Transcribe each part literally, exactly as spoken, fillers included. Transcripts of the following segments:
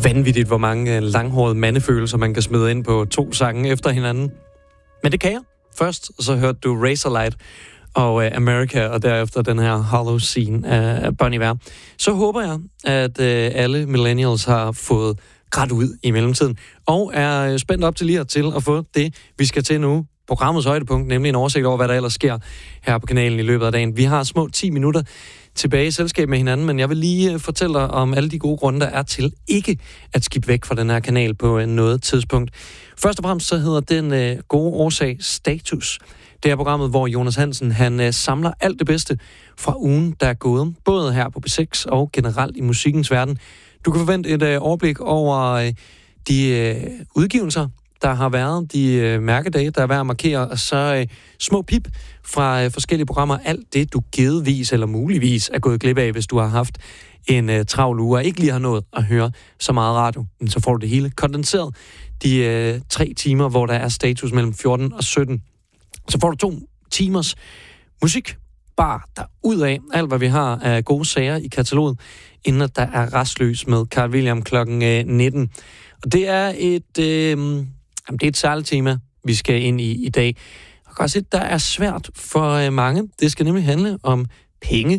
vanvittigt, hvor mange langhårede mandefølelser, man kan smide ind på to sange efter hinanden. Men det kan jeg. Først så hørte du Razorlight og uh, America, og derefter den her Hollow Scene af Bon Iver. Så håber jeg, at uh, alle millennials har fået grædt ud i mellemtiden, og er spændt op til lige til at få det, vi skal til nu. Programmets højdepunkt, nemlig en oversigt over, hvad der ellers sker her på kanalen i løbet af dagen. Vi har små ti minutter tilbage i selskab med hinanden, men jeg vil lige fortælle dig om alle de gode grunde, der er til ikke at skifte væk fra den her kanal på noget tidspunkt. Først og fremmest så hedder den øh, gode årsag Status. Det er programmet, hvor Jonas Hansen han øh, samler alt det bedste fra ugen, der er gået, både her på B seks og generelt i musikkens verden. Du kan forvente et øh, overblik over øh, de øh, udgivelser, der har været, de øh, mærkedage, der er værd at markere, og så øh, små pip fra øh, forskellige programmer. Alt det, du givetvis eller muligvis er gået glip af, hvis du har haft en øh, travl uge, og ikke lige har nået at høre så meget radio. Men så får du det hele kondenseret. De øh, tre timer, hvor der er Status mellem fjorten og sytten. Så får du to timers musik, bare derudad alt, hvad vi har af gode sager i kataloget, inden der er restløs med Carl William klokken nitten. Og det er et, øh, jamen, det er et særligt tema, vi skal ind i i dag. Og også et, der er svært for øh, mange. Det skal nemlig handle om penge.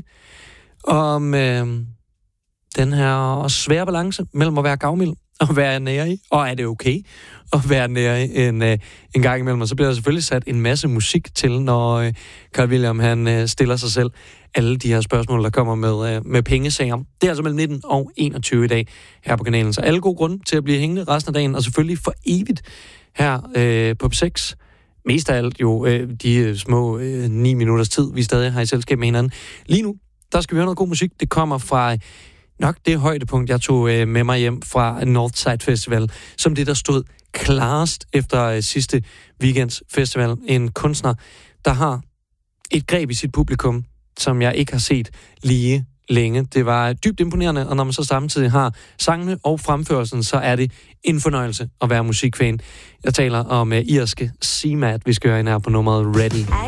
Om øh, den her svære balance mellem at være gavmild og være nærig. Og er det okay at være nærig en, øh, en gang imellem? Og så bliver der selvfølgelig sat en masse musik til, når øh, Carl William han, øh, stiller sig selv alle de her spørgsmål, der kommer med, øh, med pengesager. Det er altså mellem nitten og enogtyve i dag her på kanalen. Så alle gode grunde til at blive hængende resten af dagen, og selvfølgelig for evigt her øh, på B seks. Mest af alt jo øh, de små øh, ni minutters tid, vi stadig har i selskab med hinanden. Lige nu, der skal vi høre noget god musik. Det kommer fra nok det højdepunkt, jeg tog øh, med mig hjem fra Northside Festival, som det, der stod klarest efter øh, sidste weekends festival. En kunstner, der har et greb i sit publikum, som jeg ikke har set lige længe. Det var dybt imponerende, og når man så samtidig har sangene og fremførelsen, så er det en fornøjelse at være musikfan. Jeg taler om uh, irske C-Mat, vi skal høre ind her på nummeret Ready.